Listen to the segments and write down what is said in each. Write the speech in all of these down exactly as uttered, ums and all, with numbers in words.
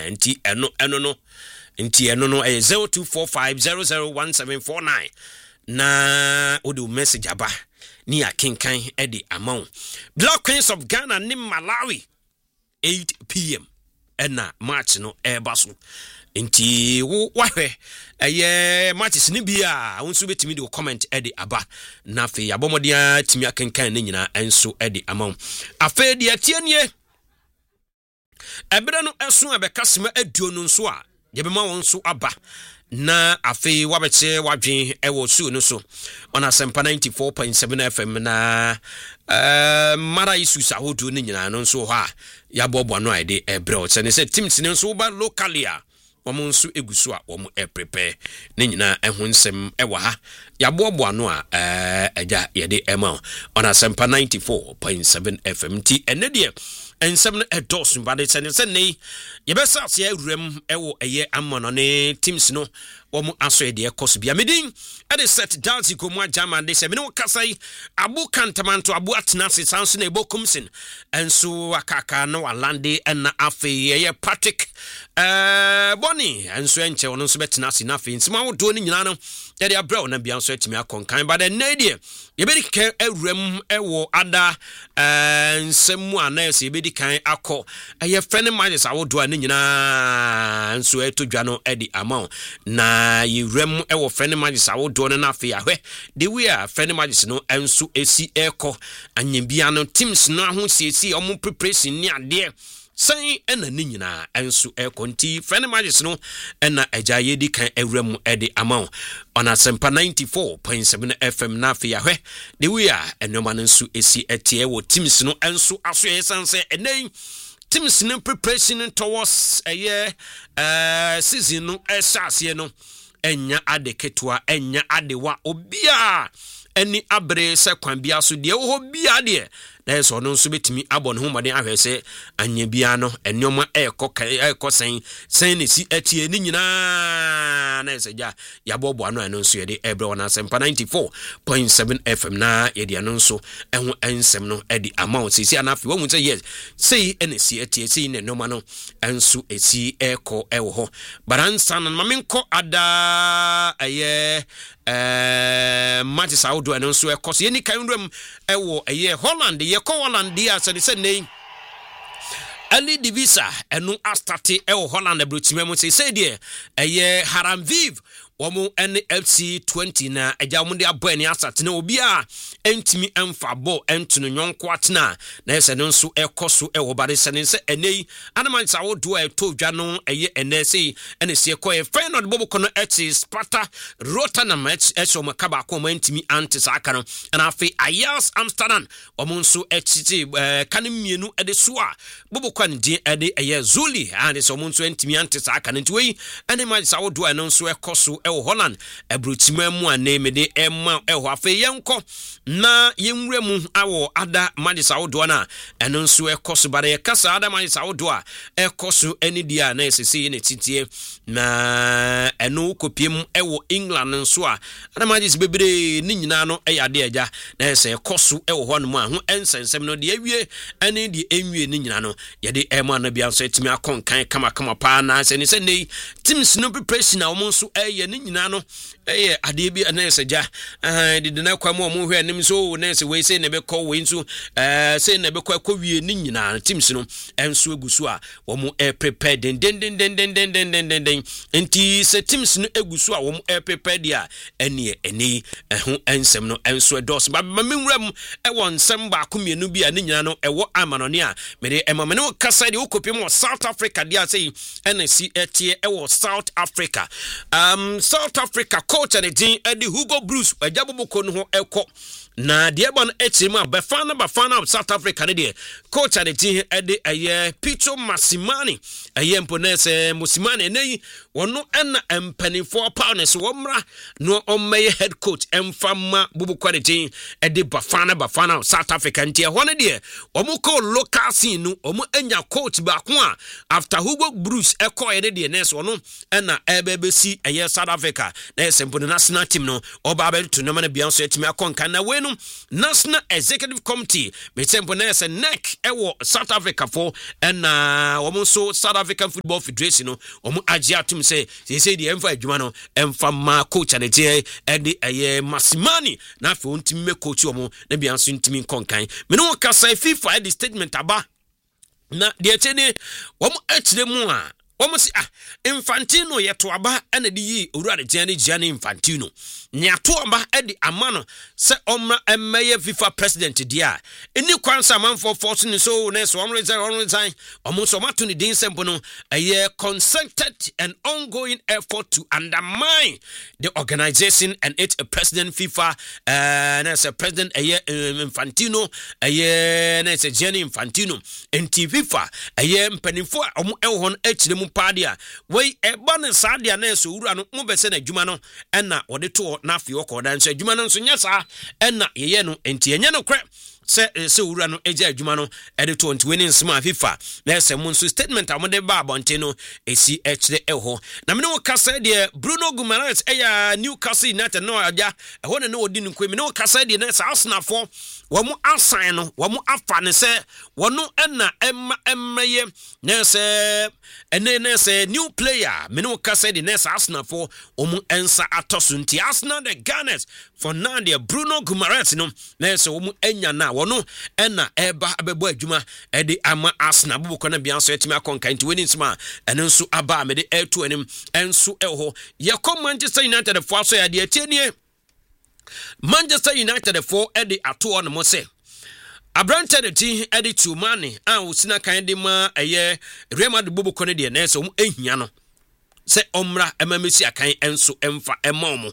eh nti eno eno no nti eno no eh zero two four five zero zero one seven four nine na odi message aba ni akenkan e di amount Black Queens of Ghana ni Malawi eight p m ena match no e baso nti wo wahwe eye matches ni bia wonso betimi di comment e di aba na fe abomodia timi akenkan ni nyina enso e di amount afa di atienie ebere no esu abekasema aduonu nso a yebema won so aba na afi wabeche wadwen ewo su no so on Asempa ninety-four point seven F M na eh mara isu sahodu ni nyina no so ha ya bobo no ide ebre o se se teams ni so ba locally a omo nso egusu a omo e prepare ni nyina ehun nsem ewa ha ya bobo no a eh eja ye de ema on Asempa ninety-four point seven F M ti ene de and seven a dozen but it's an say ye besa se awuram ewo eye amono ne teams no omo aso de cost bia medin e de set dance ko mo German de se me no kasai abu kantamanto abu atenase sanso na ebokumsin enso akaka na walande na afi ye Patrick eh boni enso enche wono so betenase na afi nsima wodo ni nyina no ye de abra na bia nso atimi akonkan but then na ye be ke awuram ewo ada eh nsemu anase ye be kan akọ eye fene matches awodo ani nyina nso etodwa no edi amount na yewrem ewo fene matches awodo no na afi ahwe the way a fene matches no enso esi ekọ anyambia no teams no ahosiesi omo preparation ni ade sai ena ni nyina enso ekọ nti fene matches no ena eja yedi kan ewrem edi amount on Asempa ninety-four point seven F M na afi ahwe the way a enoma nso esi etie wo teams no enso aso esanse enen teams no preparation towards a year uh season no esase no enya adeketua enya adewa obia eni abre se kwan bia so de wo bia de na eso no nso betimi abon ho made ahwe se anya bia no enoma ekọ ekọ sen sen ne si atie ni nyina na eseja ya bobo ano ano nso ye de ebre wona Asempa ninety-four point seven F M na ye de ano nso eho ensem no e di amount sisi anafi wo mu say yes sei ene si atie sei ne enoma no enso esi ekọ ewo ho baransa na mamenko ada aye eh matches audio and so ekọ so ye ni kan ram ewo aye Holland ye ko Holland dia se se nei Ali Divisa enu astarte ewo Holland ebrochimem se se die aye Haramviv womu N F C twenty na eja mu de abo ni asate na obi a entimi emfa bo entunu nyonko atena na ese no nso ekoso ewo bare se ne se enei anamansa wodo e to dwa no eye enese ene se ko e friend of bobo kono eti Sparta Rotterdam eso makaba ko entimi antes aka no na afi Ajax Amsterdam womu nso etiti kan mienu ede so a bobo kwan din ede eye Zuli ande so womu nso entimi antes aka no ntiwe ene mansa wodo e no nso ekoso ewo Holland ebrutimemu aneme de emma eho afi yenko na yenwremu awo ada madisa wodo na eno nso ekoso bare yakasa ada madisa wodo a ekoso eni dia na esese ne titie na eno kopiem ewo England nso a ada madisa bebre ni nyina no eyade aja na ese ekoso ewo ho no mu aho ensensem no de awie eni de enwie ni nyina no yede emma na bia nso etimi akonkan kama kama pa na se ne se nei teams no preparation na omo nso eye ni nyina no eye ade bi na eseja eh de na kwa mo mo hwe anim so na ese we say na be call we nso eh say na be kwa wie ni nyina teams no enso egusu a wo mo e prepare den den den den den den den den den enti se teams no egusu a wo mo e prepare dia ene ene ehun ensem no enso edos ba menwram e won nsem ba komienu bi a ni nyina no e wo amanone a me de e mamene wo kasa de wo kopim wo South Africa dia say ene si etie e wo South Africa um South Africa coach and the Eddie Hugo Bruce Ajabuko no ho ekọ na de eba no echima bafana bafana of South Africa ne de coach and the team Eddie aye Picho Masimani aye mponese Musimani nei wono ena empanifo partners womra no ommeye head coach emfama bubu quality Eddie bafana bafana of South Africa ntie ho ne de omuko local scene no omu enya coach ba ko a after Hugo Bruce ekọ ye de nurse wono ena ebebesi aye South Africa na sempo the national team no oba be to no man bia so etimi akonka na we no national executive committee me sempo na se neck e wo South Africa for na wo so South African Football Federation no wo agye atum say say say the emfa adwuma no emfa ma coach ane tie e de eye Masimani na afi ontimi me coach wo na bia so ntimi konkan me no ka say FIFA e the statement aba na de chene wo atire mu a Omo si ah Infantino yeto aba ena di yi owura de Gianni Gianni Infantino nyato aba e di amano se omra emmeye FIFA president dia eni kwansa manfo force ni so na so omre zan omre zan omo so mato ni din sempo no a concerted and ongoing effort to undermine the organization and its president FIFA uh, na se president aye Infantino aye na se Gianni Infantino enti FIFA aye mpanifo omo ehon echire padia we eba ne sadia na so wura no mo bese na adwuma no ena wode to na afi okoda nso adwuma no nso nya sa ena yeye no enti enye no kre se se wura no eja adwuma no ede to nti weni nsema FIFA na se mo nso statement amode ba abonte no esi echire eho na me no kasa de Bruno Guimaraes eya Newcastle United no aja eho ne no odi nkwe me no kasa de na sa Arsenal fo wamu asan no wamu afa ne se wono ena emma emmeye na se ene ne se new player me no kasa de na sa Arsenal fo omu ensa atoso nti Arsenal the Gunners for now de Bruno Guimaraes no na se omu enya na wono ena eba abebo adwuma e de ama Arsenal bubu na bia so etimi akonka nti weni nsema ene nso aba me de etu enim enso eho ye come Manchester United fo aso ya de etienie Manchester United for Eddie ato on mo se Abrante de ti Eddie Tumani a usina kan de ma eye Real Madrid bobo kone de na so ehia no se omra emamesi akan enso emfa emaomo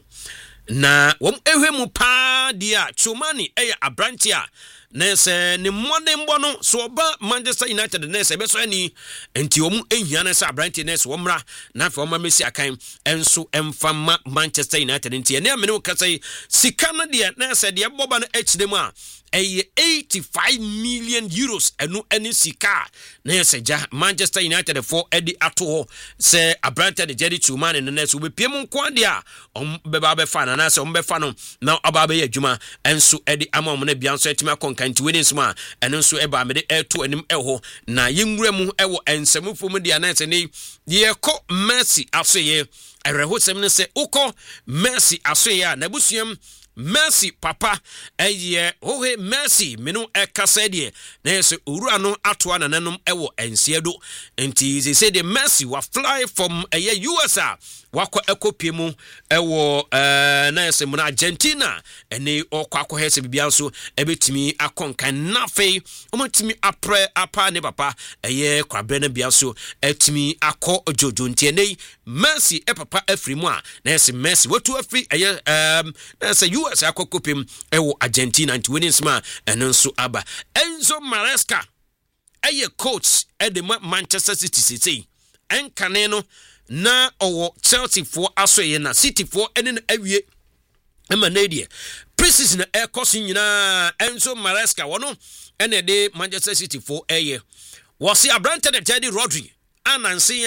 na wom ehwemu pa dia Tumani eye Abrante a na se ne mmone mbo no so oba Manchester United na se beso ani enti wom ehia na se Abrante na se womra na fa woma mesi akan enso emfa ma Manchester United enti ene amene ukasai sika na de na se de boba no echidem a eye eighty-five million euros enu eni sika na se ja Manchester United for Eddie ato se Abrante de Jerry Tumani na se obepiem nko de a om beba be fa na se om be fa no na oba be adwuma enso Eddie ama om na bia nso etima konka nti weni nsema eno nso eba me de eto anim eho na yenwura mu ewo ensamufo mu de na se ni ye ko Messi asoye ereho sem ne se uko Messi asoye na busuam Messi papa eye ohe Messi menu ekasa die na yeso owura no atoa na nanom ewo ensiedo enti ze say the Messi wa fly from eye U S A wakọ ekopie mu ewo eh na yeso mu na Argentina ene okọ akọ hese bibia nso ebetimi akonkan nafe omotimi apre apa ne papa eye kwabre na bia nso etimi akọ ojojo nti ene Messi e papa afrimu a na yeso Messi watu afri eye um na yeso U S A akokopim ewo Argentina nti weni nsema eno nso aba Enzo Maresca eye coach e de Manchester City City enkane no na owo Chelsea for asoye na City for ene na awie emanadie precis na ekosi nyina Enzo Maresca wono ene de Manchester City for eye wasi Abrante de Teddy Rodri anansi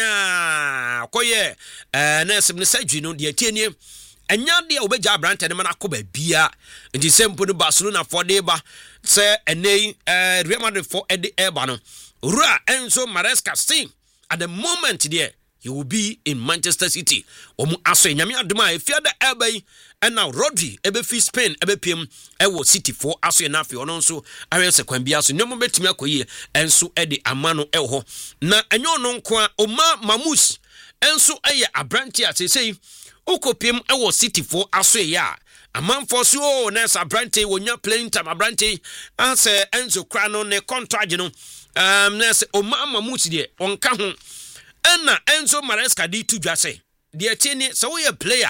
ya koye eh na semne surgery no de tienie enya de obeja Abrante ne mana koba bia nti sempo no Barcelona for de ba se ene eh Real Madrid for Eddie Eba no Ra Enzo Maresca see at the moment there he will be in Manchester City omu aso nyame adoma efia da Eba yi and now Rodri ebe fi Spain ebe piem ewo City for aso na afi ono nso awe se kwan bia so nyomo betimi akoye enso Eddie amano eho na enyo no nko Oma Mamus enso eye Abrante asesei ukopiem ewo City for aso ya amanfo so o na Abrante wonya playing time Abrante ase Enzo kra no ne contract no um na se Oma Mamus de onka ho Enna Enzo Maresca di tu dwase de tieni so we player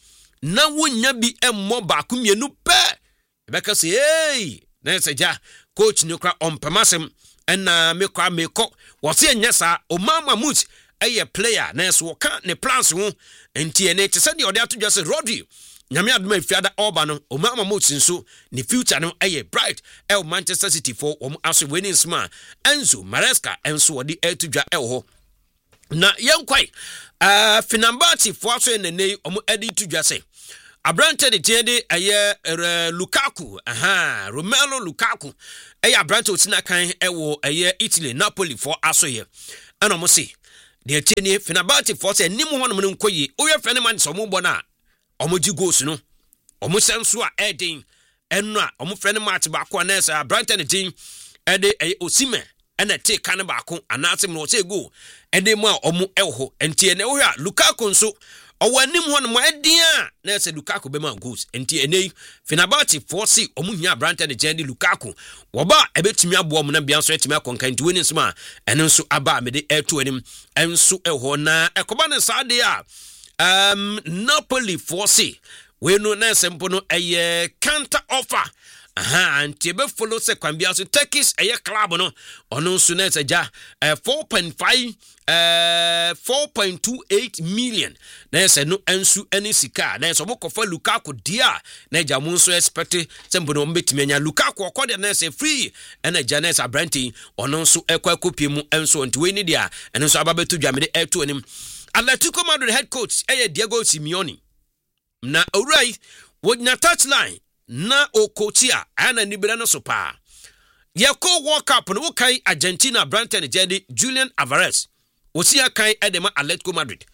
na wonya bi emmo ba ku mienu pe beka se hey na se ja coach ni kra ompamasem enna me kwa me ko wo se enya sa Oma Mamus eye player na so ka ne plans ho enti ene te se de ode ato dwase Rodri nyame adoma fiada oba no Oma Mamus nso ne future no eye bright el Manchester City for om aso winning sma Enzo Maresca enso ode atudwa el ho na yenkwai uh, Finambati fwaso nene omu edi tudwase Abrante de tiende aye uh, Lukaku aha Romelu Lukaku aye Abrante otina kan ewo aye Italy Napoli for asoye ana mo se de tiene Finambati fwaso nim ho no nkoyi oye fene man so mo bona omo gi goals no omo senso a edin enu a omo fene match ba ko na esa Abrante de tin ede aye Osimhen ena te kan ba ko anase mo se go ede mo a omo eho enti ene wo a Lukaku nso owanim ho no mo edin na ese Lukaku be ma goals enti ene Finabati force omo hia Abrante de jendi Lukaku wo ba ebetimi abo omo na bia so etimi akonkan enti woni nsema ene nso aba me de eto anim enso eho na ekoba ne sade a um Napoli force we no na sempo no eye counter offer aha anti be follow se kwambia so Turkish eye club no ono nso na eja four point five uh four point two eight million na se no ensu eni sika na so mokofa Lukaku dia na eja mo nso expect sempo no mbetimi anya Lukaku okode na se free na eja na sa Branty ono nso ekwa kopie mu enso nti we ni dia eno nso ababetu dwamede eto anim Atletico Madrid head coach eye Diego Simeone na orai wodna touchline na okochia ana nibira no so pa yeko World Cup no kai Argentina Branton Jedi Julian Alvarez osia kai edema Atletico Madrid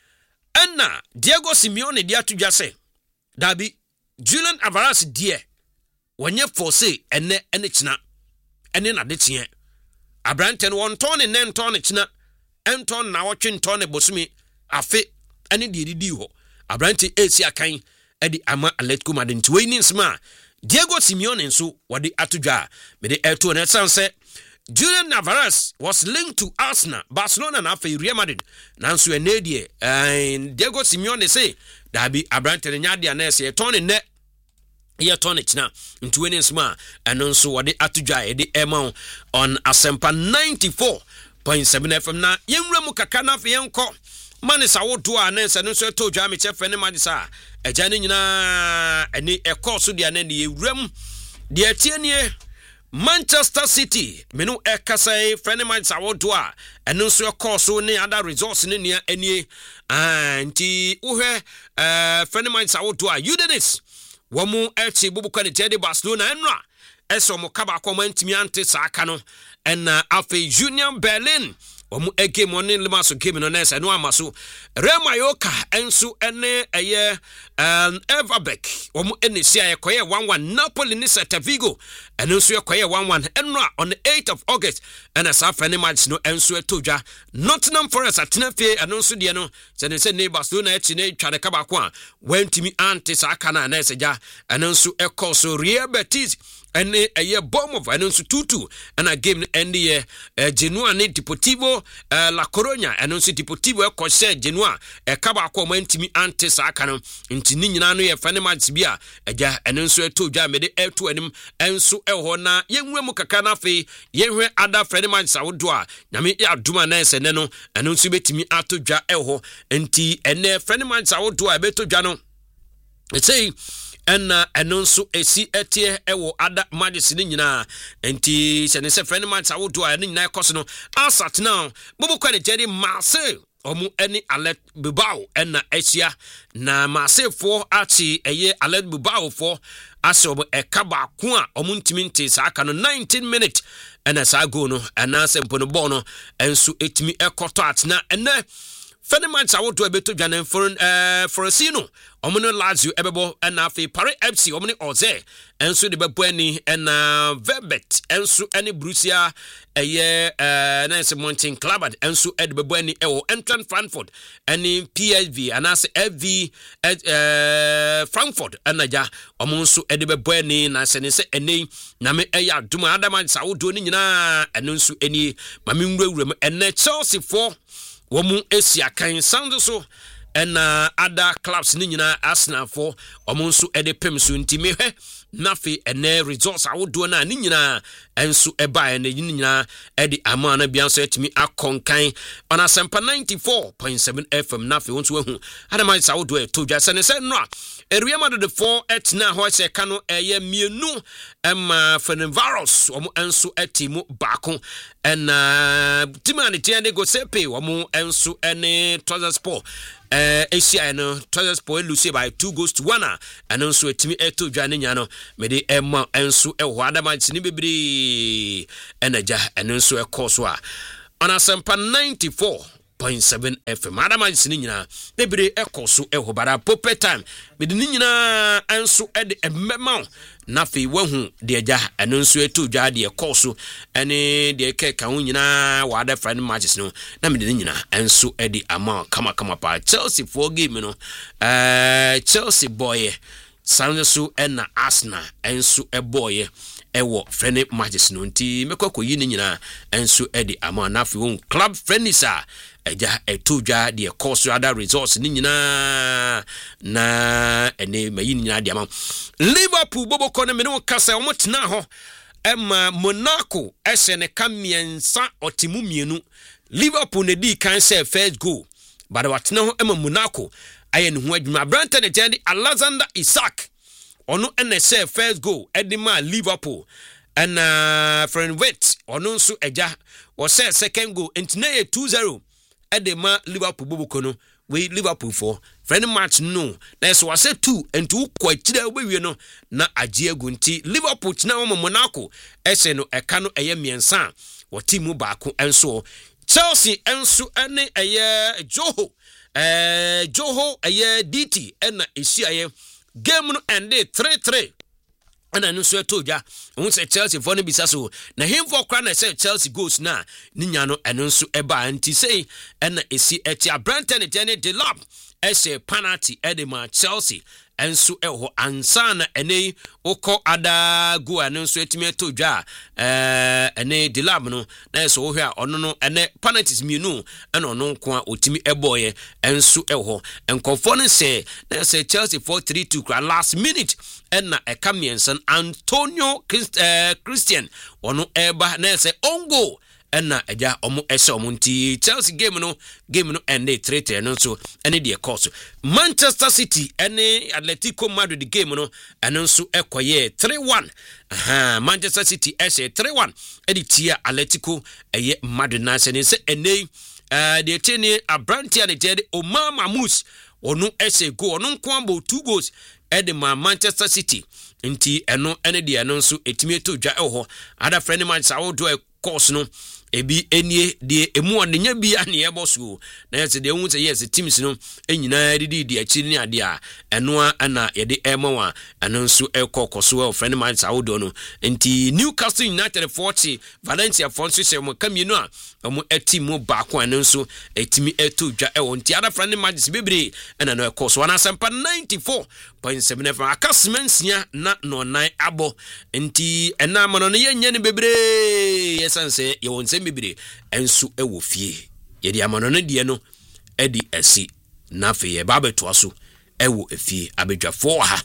enna Diego Simeone dia tudwa se dabi Julian Alvarez die wonye force ene ene china ene na de tie Branton won ton ne nen ton china enton na wotwe nton ne bosumi afe ene die di ho Branton esia kan edi ama Atletico Madrid nti ni nsema Diego Simeone nso wadi atudwa me de eto na sanse Julian Alvarez was linked to Arsenal, Barcelona na afa Real Madrid nanso enedie and Diego Simeone say dabi Abrante nyade na ese tone ne ye tone china nti ni nsema eno nso wadi atudwa edi ema on Asempa ninety-four point seven F M na yenwura mu kaka na afa yenko mane sawodo a na nse nso to dwa me chefe ne magisa eja ne nyina eni ekoso dia na ne ewuram dia tienie Manchester City menu ekasai friend magisa wodo a eno nso ekoso ne other resource ne nia eni anti uhwe eh friend magisa wodo a Udinese womu echi bubuka ne Jedi Barcelona enra eso mo kaba akoma ntimi ante saaka no ena afi Union Berlin omu ege moni limaso game no nesa no amaso Remayoka ensu ene eye um Everbeck omu enisia ekoye one one Napoli ni Celta Vigo ensu ekoye one one enra on the eighth of August and as after any match no ensu etodwa Nottingham Forest atenafe ensu de no se ne se ne Barcelona echi ne twade kaba ko a wantimi ante saka na nesa ja ensu ekoso Real Betis ene eye Bournemouth ensu two two and a game end ye Genoa ne Deportivo Uh, La Coruña enonso Deportivo ekose Genoa e kaba akoma ntimi ante saaka no nti ni nyina no ye fane match bia eja enonso eto dwa mede eto anim enso eho na yenwe mu kaka na fe yenhwe ada fane match sawodo a nyame aduma na ese ne no enonso betimi ato dwa eho nti ene fane match sawodo a beto dwa no say ena enonso esi etie ewo ada magis ni nyina enti se ne se friend man sawodo a ni nyina ekoso no asat now bobukwa ne Jedi Marseille omu eni Alet Bilbao ena esia na Marseille for achi eye Alet Bilbao for aso ekaba ko a omu ntimi nte saaka no nineteen minutes ena sa go no ena sempo no ball no enso etimi ekoto atna ena Ferdinand Sawoto ebeto dwane for eh Forasino omono Lazio ebebo na afi Paris F C omoni Oze enso de bebo ani na Verbet enso ani Borussia eye eh na se Montin Club enso ed bebo ani ewo Eintracht Frankfurt ani P S V anase F V eh Frankfurt anaja omonso ed bebo ani na se ne se eni na me eya duma Adama Sawoto ni nyina enso eni mame nwurawuram enne Chelsea for womu esia kan sound so ena other clubs ni nyina Arsenal for omonso ede pem so ntime hwe nafi ene results awodo na ni nyina ensu eba ene nyina edi ama na bia so etimi akonkan on Asempa ninety-four point seven F M na fe wonso ehu adama sa wodo e to dwa se ne se no a Eriema do the four et na ho se ka no eye mienu em Fenevaros omo ensu etimu baako en timani tiende go sepe omo ensu ene Trabzonspor eh Asia no Trabzonspor lose by two goals to one and ensu etimi eto dwa ne nya no me de emma ensu eho adama tini bebiri enaja ensu ekoso a on Asempa ninety-four point seven F M adama tini nyina bebiri ekoso eho bara pope time me de nyina ensu ede emmema na fe wahu de agya eno nso eto dwa de ekoso ene de keka hu nyina wa da friend matches no na me de nyina enso edi ama kama kama pa Chelsea for game no eh Chelsea boy sanso ena Arsenal enso e boy ewo friend matches no nti mekoko yi ni nyina enso edi ama na fe won club friends a eja eto dwa de ekoso other results ni nyina na ene mayi ni nyina de ama Liverpool bobo kone me no kasa omo tena ho emma Monaco ese ne kamiensa otimu mienu Liverpool ne di kan say first goal but what tena ho emma Monaco aye ne ho adwuma Branton ne tendi Alexander Isak ono ene say first goal edima Liverpool and uh, friend wait ono nso eja o say second goal entine two zero edema Liverpool bobo kono we Liverpool for friend match no na so was two and two kwatira obewie no na agye agunti Liverpool tina wo Monaco ese no eka no eye miensa wo timu baako enso Chelsea enso ene eye Joho eh Joho eye D T ena esiaye game no ende three three ana no so etoja won say Chelsea for no bisa so na him for kra na say Chelsea goals na ninya no eno so eba anti say ena esi eti Branton e tene de lab ese penalty edema Chelsea enso eho ansana ene oko ada go eno so etime etoja eh ene de lab no na eso wo hwe ono no ene penalties mienu ena ono nko a otimi eboye enso eho enkofo no say na say Chelsea four three two kra last minute ena ekamiensan Antonio Christ, uh, Christian ono eba na say ongo ena eja omo ese omo nti Chelsea game no game no ende three three no so ene de course Manchester City ene Atletico Madrid game no ene so ekoye three one aha Manchester City ese three one editia Atletico eye Madrid na se ne se ene uh, de tene Abrantia de tede Omar Mus ono ese go ono nkwambo two goals edema Manchester City nti eno ene de eno so etimi eto dwa eho ada friend match awo do course no ebi enie de emu onenya bi ane eboso na yese de hu se yes teams no enyina didi di akiri ni ade a eno ana yede emawa eno nso ekokoso friend match awo do no nti Newcastle United forty Valencia fonso se mo kamienu a mo etimu baako eno nso etimi eto dwa eho nti ada friend match bebre ena no ekoso wana Asempa ninety-four point seven F M akasmensia na no nine abo nti ena mono no yenya ne bebre yesanse ye won se bebre enso ewo fie ye di amono no die no edi asi na fe ye ba beto aso ewo efie abedwafo ha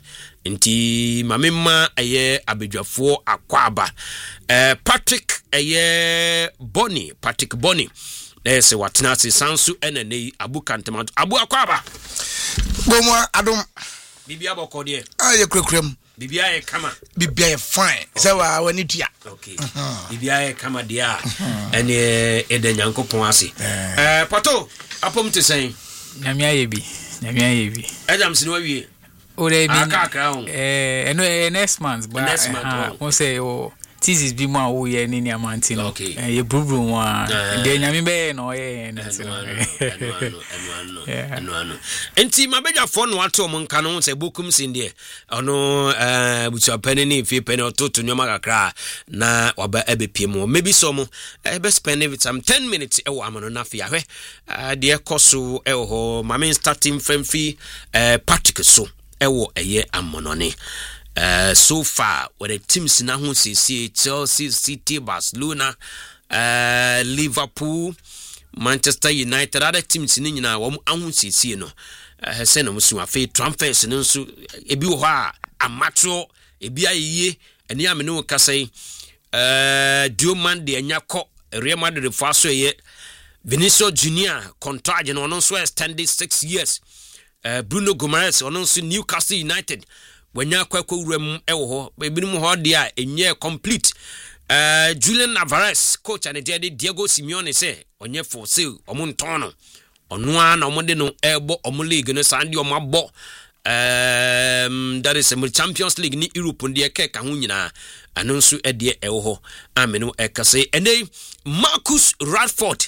nti mamemma eye abedwafo akwaba eh Patrick eye Bonnie Patrick Bonnie ese watena se sansu enene abu kantamanto abu akwaba bomo adom bibia bokode aye krekrem bibia e kama bibia e fine se wa wani tua okay bibia e kama dia ene ede nyankopon ase eh pato apom te sen nyame aye bi nyame aye bi adam sino wie ore bi eh eno next month but next month won say o thesis bi mo awo ye ni ni amanti no ye brubru wa de nyame be no ye na se no eno ano enti mabedwa fo no ato mo nka no se bokum sinde ono eh butu apene ni fi pene ototo nyoma kakra na waba ebepie mo maybe so mo ebe spend it some ten minutes e wo amano na fi ahwe de ekoso e ho mame starting from fi eh Patrick so e wo eye amonone. Uh, so far, with the teams now who see Chelsea, City, Barcelona, uh, Liverpool, Manchester United, other teams in India, one who see no. Uh, send them to a fair transfers and also a biwa a matro a bia ye and yamino can say uh, Duman de Nyako Real Madrid for so ye Vinicius Junior contract and on also extended six years. Uh, Bruno Gomes on also Newcastle United when Nyako rem ewo baby mu ho dia enye complete. Uh, Julian Alvarez coach and Diego Simeone say onye for sale omuntono onwa na omode no ebo omo league no sande o mabo um that is a Champions League ni Europe ndi eke ka ho nyina anonso ede ewo ho amenu ekase ene Marcus Rashford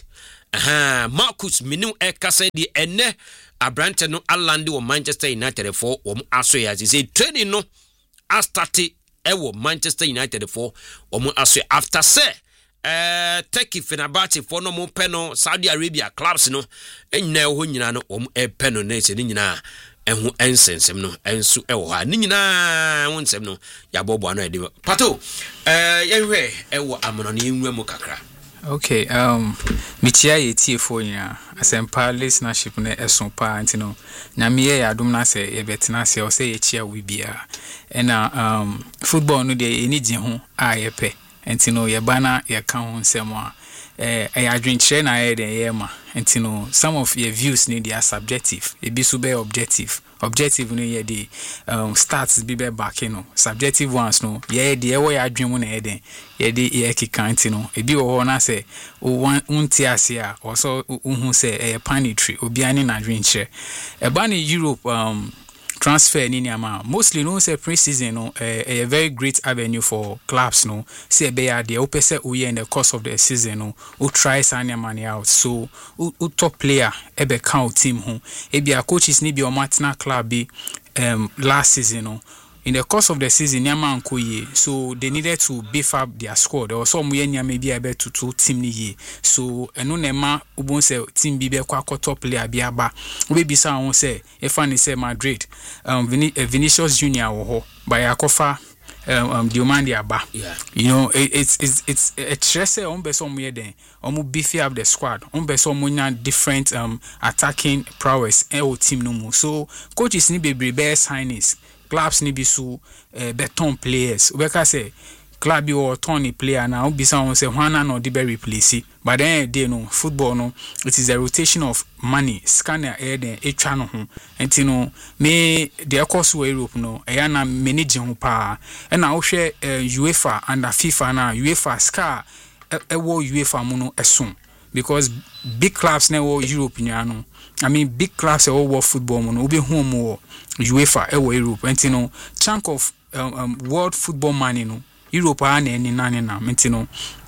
aha Marcus menu ekase di ene abrante no alande wo Manchester United for wo aso ya say training no a start ewo Manchester United for wo aso after say Uh, Turkey Fenerbahce for no mo peno Saudi Arabia clubs no enna ho nyina no om e peno na ese nyina ehu ensensem no ensu e wo ha ni nyina wonsem no ya bobo ano ede pato eh yehwe e wo amono na enwua mu kakra. Okay, um michia ye tiefo nya asempa listenership na eson pa antino na miye ya dum na se ye betina se o se ye chia wi bia ena um football no de eni gye ho a ye pe entino ye bana ye ka ho nsemo a eh e adwenkyere na ye de ye ma entino some of your views need they are subjective e bi so be objective objective no ye the um stats bi be back you know subjective ones no ye de ye wo ya adwen mu na ye den ye de ye kika entino e bi wo ho na say o unti ase a o so hu say e panitry obi ani na adwenkyere e ba ni Europe um transfer ni ama mostly no say pre-season no a, a very great avenue for clubs no say be ya de opese uye in the course of the season no who try sign money out so who top player e be count team ho e bia coaches ni bi o matna club bi um last season no in the course of the season nyama ankoye so they needed to beef up their squad there was some we nyama bi ebe to to team ni ye so eno na ma ubon say team bi be kwa top player bi aba we bi sa won say if ani say Madrid um Vin- uh, Vinicius Junior wo ho by akofa um, um Diomande aba yeah. You know it, it's it's it's a stress on be some we den omo beef up the squad on be some nya different um attacking prowess e o team no mu so coaches ni be be signings clubs ni bisu uh, beton players ubeka say club you turn player now be someone say one no dey be replace but then they no football no it is a rotation of money scanner air then etwa no ho enti no me the course we Europe no e ya na manage ho pa e na wo hwe UEFA under FIFA na UEFA scar e wo UEFA mu no eson because big clubs na wo Europe nya no I mean big clubs e wo football mu no obi hu mu UEFA e wo Europe enti no chunk of um, um, world football money no Europe and any nane na mentino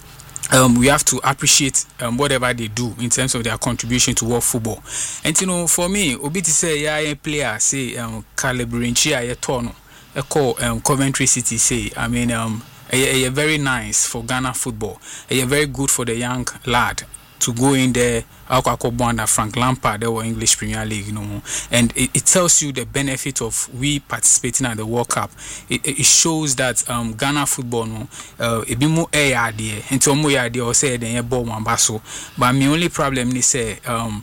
um we have to appreciate um, whatever they do in terms of their contribution to world football. And you know for me obi to say yeah a player say um Calibrinchi a tono e call um Coventry City say I mean um a, a, a very nice for Ghana football. A, a very good for the young lad to go in there Akwa Frank Lampard they were English Premier League you know and it, it tells you the benefit of we participating at the World Cup. It, it shows that um Ghana football no uh it be more air idea into more idea or say then ball one basso but my only problem is say um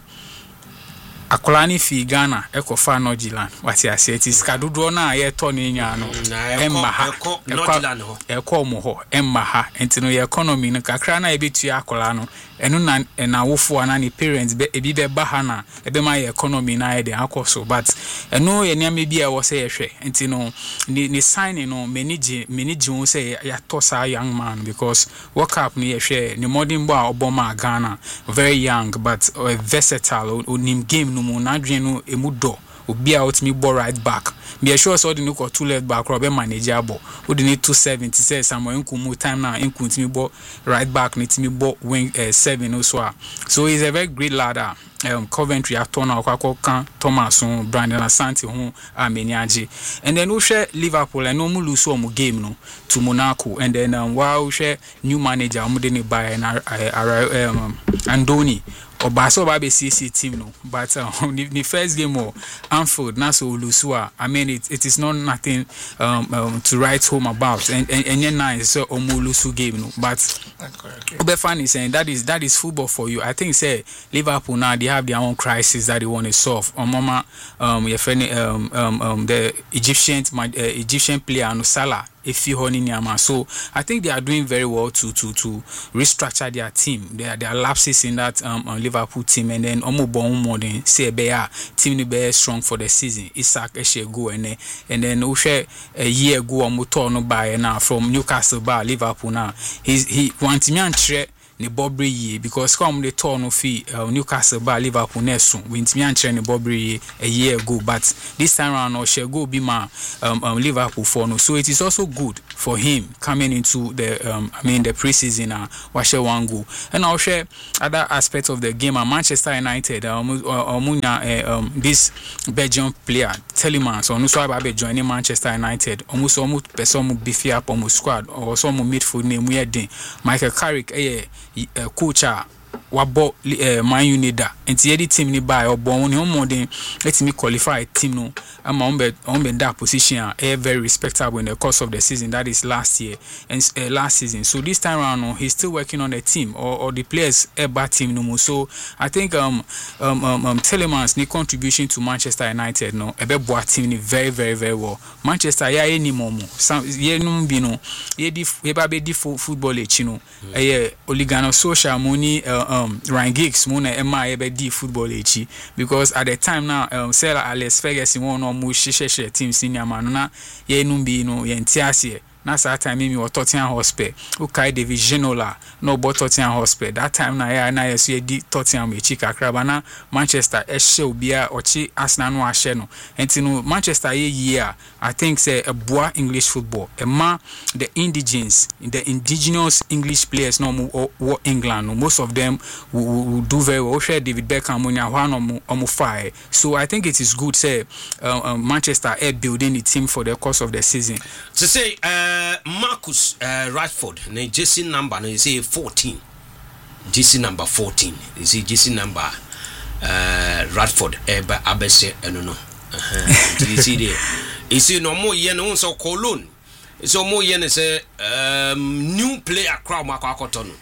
akolani fi Ghana ekofa Northland what you say it is kadodo na ye to ni nya no emma ha Northland ho ekọ mo ho emma ha enti no ye economy no kakra na e betu akola no eno na na wofo na ni parents be ebi be ba ha na e be ma ye economy na ye de akoso but eno ye nya me bia wo say ye hwe enti no ni ni sign no manage manage won say ya to sa young man because World Cup ni ye hwe ni modern boy oboma Ghana very young but uh, versatile onim game no mo na dwen no emudo obi a otimi ball right back be sure so the no ko two left back robe manageable we dey need two seventy say Samuel Nkumu time now Nkuntimi ball right back nitimi ball wing uh, seven also so he's a very great ladder um Coventry atona okwako kan Thomas on Brandon Asante ho ameniaje and then we share Liverpool and no mu lose o game no to Monaco and then um, while we share new manager mu dey ne buy na um, Andoni Obaso ba be C C team no but uh, the first game or Anfield na so Lusua I mean it, it is not nothing um, um to write home about and and, and nice so Omulusu game no but Obefan is saying that is that is football for you. I think say Liverpool now they have their own crisis that they want to solve. On mama um your friend um, um um the Egyptian my uh, Egyptian player no Salah if you Honiniama. So I think they are doing very well to to to restructure their team. There there are lapses in that um, uh, Liverpool team, and then Omo Bon more than say be a team ni be strong for the season. Isaac Eshe go and then and then we share a year ago Omo turn by now from Newcastle by Liverpool now. He's he want me and tre ne Bobry ye because come the turn of fee uh, Newcastle by Liverpool next soon. We me and tre ne Bobry a year ago, but this time around no shall go be my um, um, Liverpool for no. So it is also good for him coming into the um, I mean the preseason uh, washe one go. And I'll share other aspects of the game. Uh, Manchester United um, uh, um, uh, um, this Belgian player Telemans or no so about joining Manchester United almost almost person beefy up almost squad or some midfield name we had Michael Carrick eh uh, coach wabo uh, Man United enti yedi team ni buy or born no more than let me qualify team no am on be on be that position uh, very respectable in the course of the season, that is last year and uh, last season. So this time around no, he's still working on the team or, or the players ever team no more. So I think um um um, um Telemans ni contribution to Manchester United no ebe boa team ni very very very well. Manchester ya any momo some ye no bi no ye di ye ba be di football e chi no eh oligano social money uh, um Ryan Giggs mo na ema ye be di football e chi because at the time now um say Alex Ferguson won no mo hihye team senior man na ye no bi no ye ntiase na sa time me o Tottenham Hotspur o kai David Ginola no bo Tottenham Hotspur that time na ya na yeso ye di Tottenham e chi kakra ba na Manchester e hye obi a ochi Arsenal no ahye no enti no Manchester ye year I think say a boa English football e ma the indigenes the indigenous English players no mo or England no most of them will, will, will do very well. Share David Beckham when you one or fire. So I think it is good say uh, uh, Manchester are building the team for the course of the season. To say uh, Marcus uh, Rashford, the J C number, no, you say fourteen. J C number fourteen. You see J C number uh, Rashford. Eba abese no no. Uh-huh. You see there. You see no more yen no so Cologne. So more yen say um, new player crowd Marco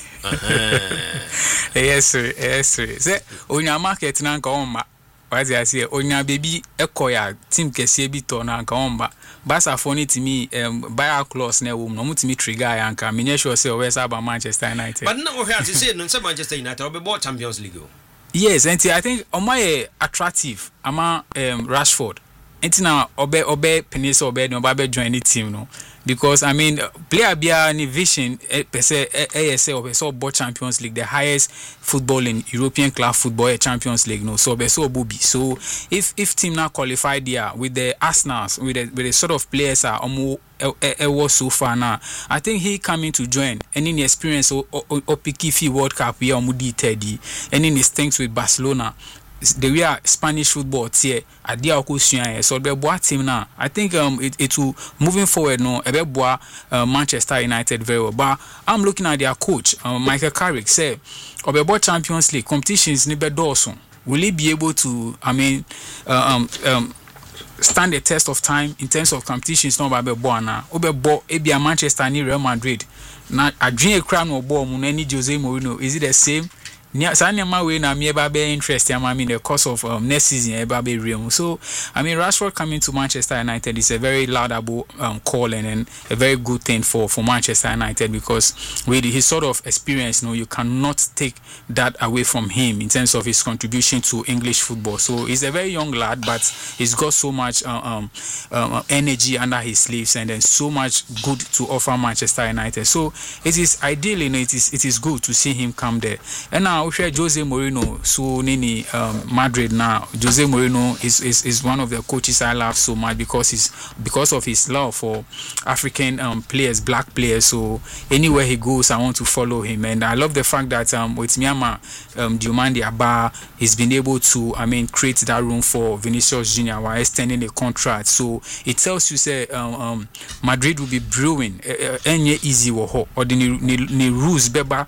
Uh-huh. Yes sir, yes sir. Say on your market na nka omba. Why I say on your baby ekoya team kese bi to na nka omba. Basa for it me um buy a clause na wo no mutimi trigger ya nka me sure say we say about Manchester United. But now we have to say no say Manchester United will be more Champions League. Yes, and I think omo attractive ama um Rashford. Enti na obe obe penise obe no obe join the team no. Because I mean, player bia ni vision per se A S L or so both Champions League, the highest football in European club football a Champions League no. So be so Bobby. So if if team now qualified there with the Arsenals with the with the sort of players are almost it was so far now, I think he coming to join and in the experience or or Pikifi World Cup here Mudi Teddy and in his things with Barcelona. The way Spanish football here at the Okusian so the boa team now. I think um it, it will moving forward no ebe boa uh, Manchester United very well. But I'm looking at their coach um, Michael Carrick say obebo Champions League competitions ni be dawson. Will he be able to I mean uh, um um stand the test of time in terms of competitions no be boa na obebo ebia Manchester ni Real Madrid na adwene kra no obo mu na ni Jose Mourinho is it the same? Sanyama we na me eba be interest I mean the course of um, next season eba be real. So I mean Rashford coming to Manchester United is a very laudable um, call and, and a very good thing for, for Manchester United because with his sort of experience, you know, you cannot take that away from him in terms of his contribution to English football. So he's a very young lad, but he's got so much uh, um, um, energy under his sleeves and then so much good to offer Manchester United. So it is ideal, you know, it is it is good to see him come there. And now Jose Mourinho so nini um, Madrid now. Jose Mourinho is, is is one of the coaches I love so much because he's because of his love for African um, players, black players. So anywhere he goes, I want to follow him, and I love the fact that um, with Myanmar, um, Diomande Aba, he's been able to I mean create that room for Vinicius Junior while extending a contract. So it tells you say um, um, Madrid will be brewing any easy or or the ni rules beba.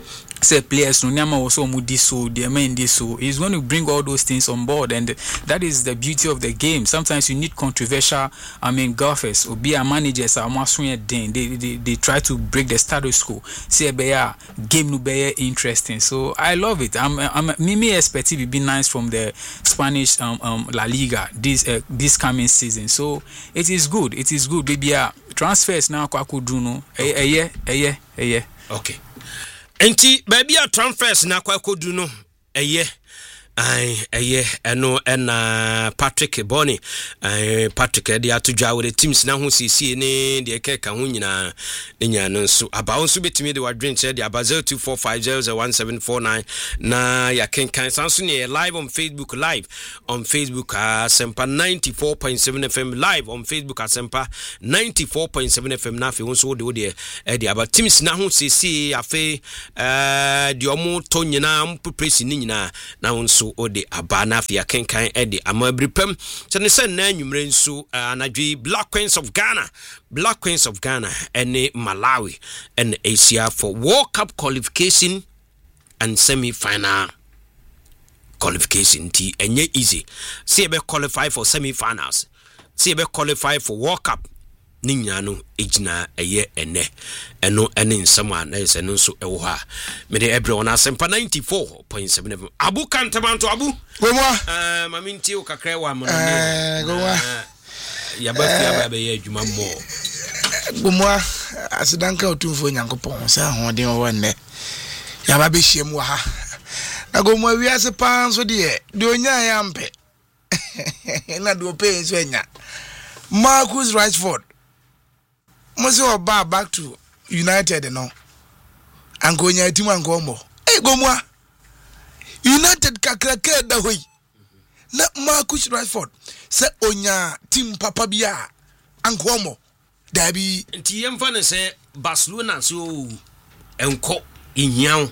Say players no nyama also mudi so the main this so he's going to bring all those things on board, and that is the beauty of the game. Sometimes you need controversial I mean golfers or be a managers are they, they they they try to break the status quo. Say be a game no be interesting. So I love it. I'm I'm me expect it be nice from the Spanish um, um La Liga this uh, this coming season. So it is good. It is good. Maybe uh, transfers now kwakudu no eye eye eye okay enti baby a transfers na kwakudu no eye ai eye eno ena Patrick Bonny ai Patrick de atodwa with the teams na ho sisi ne de keka ho nyina nya no so aba nso betimi de wadwen che de aba zero two four five zero zero one seven four nine na ya kenkan sanso ne live on Facebook live on Facebook Asempa ninety-four point seven F M live on Facebook Asempa ninety-four point seven F M na fe nso de de e de aba teams na ho sisi afe eh de omo to nyina mpresi ni nyina na nso ode abana afia kenkan ede amabripam se ne sen na nwumre nso anadwi Black Queens of Ghana Black Queens of Ghana ene Malawi and Asia for World Cup qualification and semi-final qualification ti enye easy see ebe qualify for semi-finals see ebe qualify for World Cup ninya no ejina eye ene eno ene nsama na ese no so ewo ha me de ebre on Asempa ninety-four point seven F M Abu Kantamanto Abu gomwa eh mami nti o kakra wa mo eh gomwa ya ba fi aba be ye adwuma mo gomwa asidanka otumfo nyankopon sa hoden wo ne ya ba be hiem wa ha na gomwa wi ase pan so de de onya ya mpe na do pe so nya Marcus Rashford must oba back to United no anko nya timu anko mo eh gomwa United kakraka da hoyi na Marcus Rashford se onya team papa bia anko mo dabi nti yemfa ne se Barcelona so enko inyan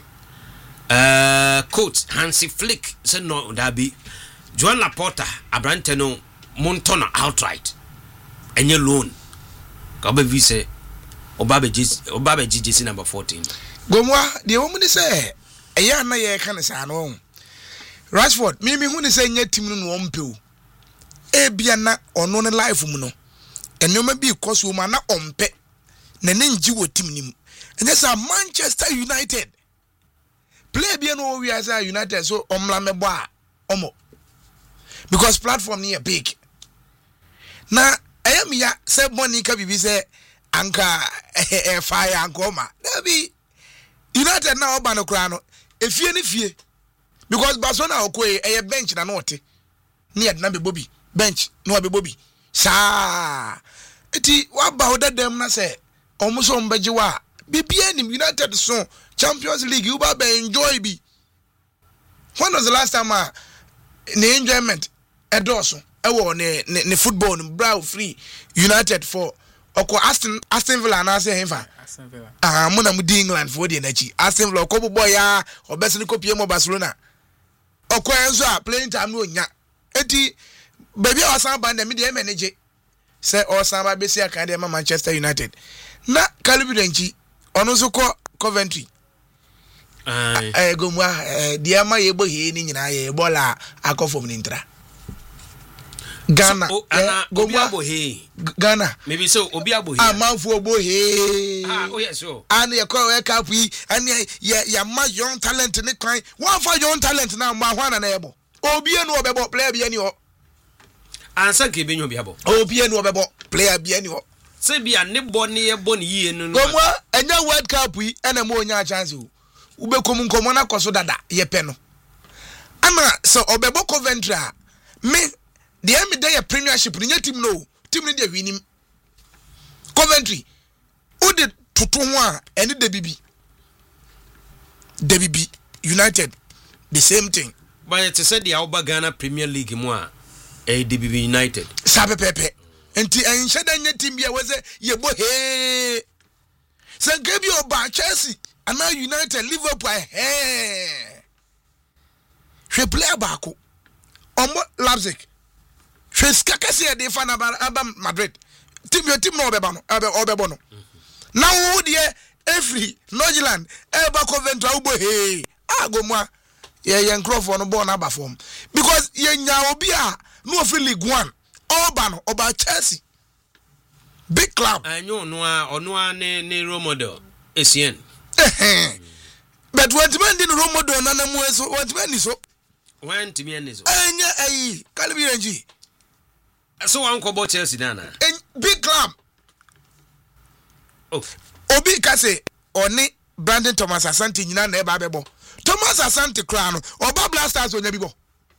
eh coach Hansi Flick se no dabi Joan Laporta abrante no Montana outright enye loan ka ba vise obabe jisi obabe jisi number fourteen gomwa de wo mu ni se eya na ye ka ne sa no Rashford mi mi hu ni se nya tim no ompeu e bia na ono ne life mu no enoma bi koso ma na ompe na ne nji wo tim nim enye sa Manchester United play bia no we as United so omla mebo a omo because platform ni big na ayam ya se money ka bibi se anka e fire ankoma dabi United na oba no kra no efie ni fie because Barcelona okoe e bench na no ote ni ed na be bobi bench no be bobi sa eti wa ba odadam na se omuso mbeje wa bibia ni United so Champions League you ba enjoy bi. When was the last time uh, the enjoyment edoso ewo ne ne football no bra free United for oko Aston Aston Villa na say hemfa Aston Villa ah mo na mu di England for the nachi Aston Villa oko boy ya obese ni kopie mo Barcelona oko enzo a playing time no nya eti baby osan ba na me dey manage say osan ba be see aka dey Manchester United na Calibrenchi ono so ko Coventry ai eh gomwa dia ma ye bo he ni nyina ye bola akofom ni ntra Ghana so, ana obi abo he Ghana maybe so obi abo he amanfo obo he ah oh yes so and ye call we cap yi and ye ya ma young talent ni kan one for young talent na ma hwana na yebo obi enu obebo player bi ani ho ansa ke benyo bi abo obi enu obebo player bi ani ho se bia ne bo ne ye bo ne yie no no gomwa enya world cup yi ena mo onya chance o ubekom nkomo na koso dada ye pe no ana so obebo Coventry a me the emi dey premiership ni team no team ni dey winim Coventry who did tutu ho a eni de bibi de bibi United the same thing but it said the Alba Ghana Premier League mo a e de bibi United sabe pepe enti enhye da nya team bia weze ye bo he sanke bi oba Chelsea ana United Liverpool he hwe player baako omo Leipzig hwe skakase de fa na aba Madrid team your team no obeba no obebo no na wo de every Northland eba Coventry wo bo he agomwa ye ye Crawford no ball na aba form because ye nya obi a no of League one oba no oba Chelsea big club anyo no a ono a ne ne role model Essien but what man din role model na na mu eso what man ni so when to me and so anya ayi Calibrenchi so one ko bo Chelsea na na big club oh obi ka say oni Brandon Thomas Asante nyina na e ba bebo Thomas Asante kra no oba Blasters onya bi bo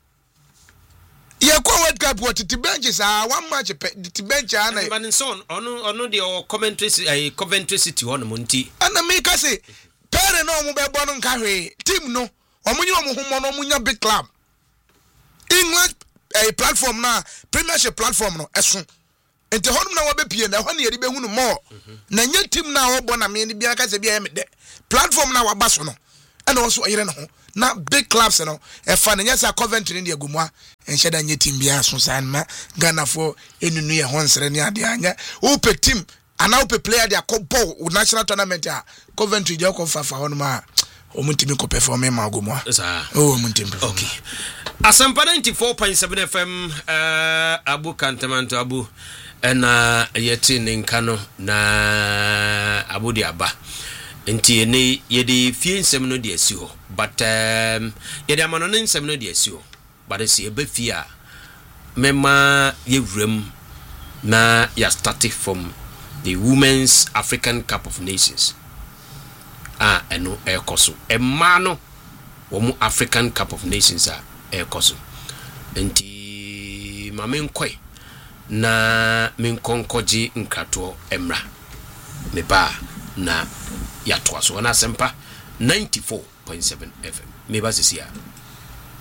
ye ko World Cup what ti benches ah one match ti bench ana e ban son ono ono de commentary eh Coventry City hono monti ana me ka say pere no mo be bo no nka hwe team no omunyi omo homo no omunya big club English a platform na Premiership platform no eso enti honum na wabepie na hone yedi behunu mo na nya team na wo bo na me ni bia ka se bia me de platform na waba so no and also ayere no ho na big clubs no e fa na nya sa Coventry ni agumwa enhye da nya team bia so san ma Ghana for enunu ye ho nsere ni ade anya wo pe team ana wo pe player dia ko ball national tournament a Coventry dia ko fa fa honum a o muntimi ko perform ma agumwa o muntimi perform okay Asampa ninety-four point seven F M uh, Abu Kantamanto Abu ena yeti ninkano na Abu Diaba enti ene yedi fie nsem no de asi ho but um, yedi amano ne nsem no de asi ho but esi ebe fie a mema yewrem na ya started from the Women's African Cup of Nations ah eno ekoso emma no wo mu African Cup of Nations a ekoso enti mamenkoi na menkonkoji nkrato emra meba na yatoa so na Asempa ninety-four point seven F M meba sisia